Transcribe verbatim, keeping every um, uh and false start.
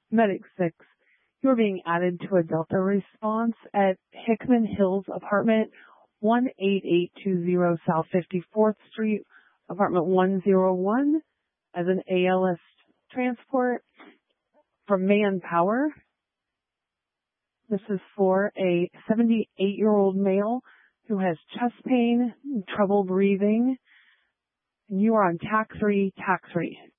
Medic six, you are being added to a Delta response at Hickman Hills Apartment one eight eight two zero South fifty-fourth Street, Apartment one oh one, as an A L S transport from Manpower. This is for a seventy-eight-year-old male who has chest pain, trouble breathing, and you are on T A C three, T A C three.